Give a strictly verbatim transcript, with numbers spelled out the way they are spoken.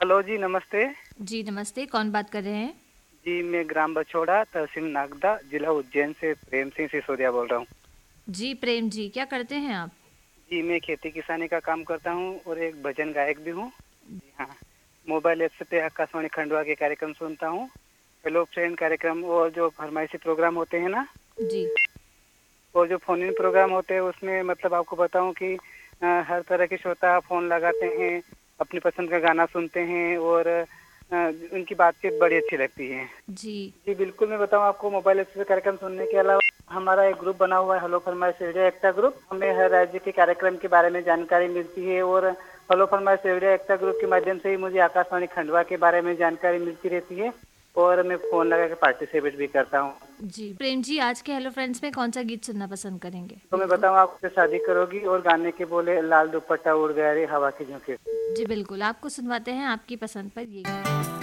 Hello जी, नमस्ते। जी नमस्ते, कौन बात कर रहे हैं? जी, मैं ग्राम बछोड़ा, तहसील नागदा, जिला उज्जैन से प्रेम सिंह सिसोदिया बोल रहा हूँ। जी प्रेम जी, क्या करते हैं आप? जी, मैं खेती किसानी का काम करता हूँ और एक भजन गायक भी हूँ। जी हाँ, मोबाइल ऐप्स पे आकाशवाणी खंडवा के कार्यक्रम सुनता हूँ। हेलो फ्रेंड कार्यक्रम और जो फरमाइशी प्रोग्राम होते हैं ना, जी। वो जो फ़ोन इन प्रोग्राम होते हैं उसमें मतलब आपको बताऊँ कि अ, हर तरह के श्रोता फ़ोन लगाते हैं, अपनी पसंद का गाना सुनते हैं और अ, उनकी बातचीत बड़ी अच्छी लगती है। जी। जी, बिल्कुल, मैं बताऊँ आपको मोबाइल ऐप्स पे कार्यक्रम सुनने के अलावा हमारा एक ग्रुप बना हुआ है हेलो फरमाइश रेडियो एकता ग्रुप। हमें हर राज्य के कार्यक्रम के बारे में जानकारी मिलती है और हेलो फरमाइश रेडियो एकता ग्रुप के माध्यम से ही मुझे आकाशवाणी खंडवा के बारे में जानकारी मिलती रहती है और मैं फ़ोन लगा के पार्टिसिपेट भी करता हूँ। जी प्रेम जी, आज के हेलो फ्रेंड्स में कौन-सा गीत सुनना पसंद करेंगे? तो मैं बिल्कुल। बताऊँ आपसे शादी करोगी और गाने के बोले लाल दुपट्टा उड़ गया रे हवा के झोंके। जी बिल्कुल, आपको सुनवाते हैं आपकी पसंद पर ये गीत।